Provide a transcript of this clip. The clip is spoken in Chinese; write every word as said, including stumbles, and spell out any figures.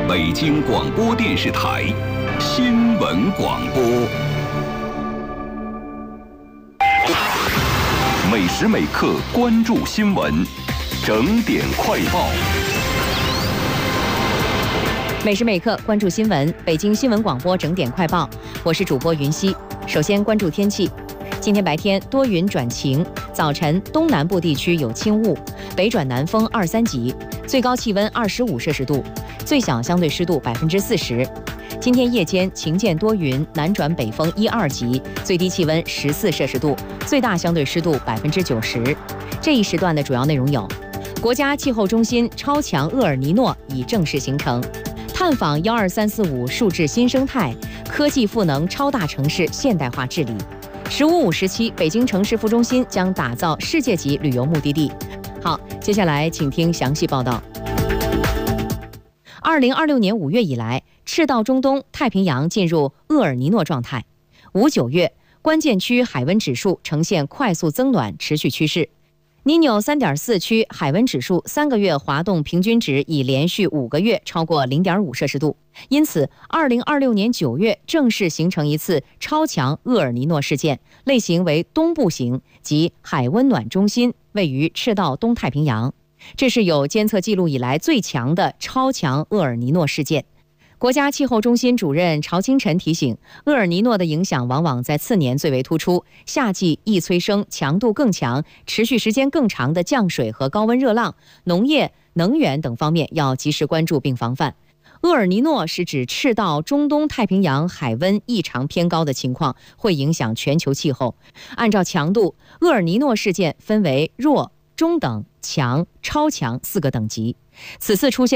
北京广播电视台新闻广播，每时每刻关注新闻，整点快报。 每时每刻关注新闻，北京新闻广播整点快报，我是主播云溪。首先关注天气，今天白天多云转晴，早晨东南部地区有轻雾，北转南风二三级，最高气温二十五摄氏度，最小相对湿度百分之四十。今天夜间晴间多云，南转北风一二级，最低气温十四摄氏度，最大相对湿度百分之九十。这一时段的主要内容有：国家气候中心超强厄尔尼诺已正式形成。探访幺二三四五数字新生态，科技赋能超大城市现代化治理。十五五时期，北京城市副中心将打造世界级旅游目的地。好，接下来请听详细报道。二零二六年五月以来，赤道中东、太平洋进入厄尔尼诺状态。五九月，关键区海温指数呈现快速增暖持续趋势。尼纽 三点四 区海温指数三个月滑动平均值已连续五个月超过 零点五摄氏度，因此二零二六年九月正式形成一次超强厄尔尼诺事件，类型为东部型，即海温暖中心位于赤道东太平洋。这是有监测记录以来最强的超强厄尔尼诺事件。国家气候中心主任曹清晨提醒，厄尔尼诺的影响往往在次年最为突出，夏季易催生强度更强、持续时间更长的降水和高温热浪，农业、能源等方面要及时关注并防范。厄尔尼诺是指赤道中东太平洋海温异常偏高的情况，会影响全球气候。按照强度，厄尔尼诺事件分为弱、中等、强、超强四个等级。此次出现